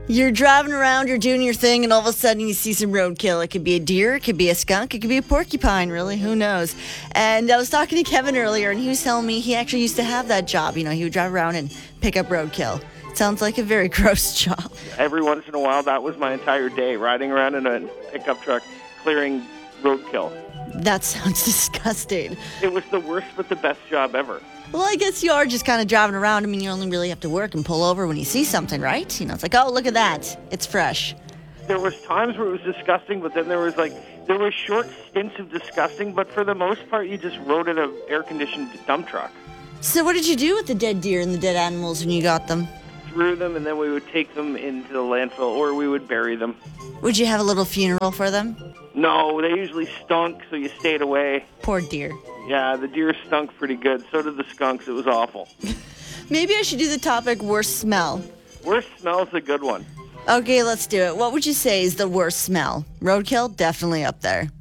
You're driving around, you're doing your thing, and all of a sudden you see some roadkill. It could be a deer, it could be a skunk, it could be a porcupine, really, who knows? And I was talking to Kevin earlier, and he was telling me he actually used to have that job. He would drive around and pick up roadkill. Sounds like a very gross job. Every once in a while, that was my entire day, riding around in a pickup truck, clearing roadkill. That sounds disgusting. It was the worst but the best job ever. Well, I guess you are just kind of driving around. I mean, you only really have to work and pull over when you see something, right? It's like, oh, look at that. It's fresh. There was times where it was disgusting, but then there were short stints of disgusting, but for the most part, you just rode in an air-conditioned dump truck. So what did you do with the dead deer and the dead animals when you got them? Threw them, and then we would take them into the landfill, or we would bury them. Would you have a little funeral for them? No, they usually stunk, so you stayed away. Poor deer. Yeah, the deer stunk pretty good. So did the skunks. It was awful. Maybe I should do the topic worst smell. Worst smell's a good one. Okay, let's do it. What would you say is the worst smell? Roadkill? Definitely up there.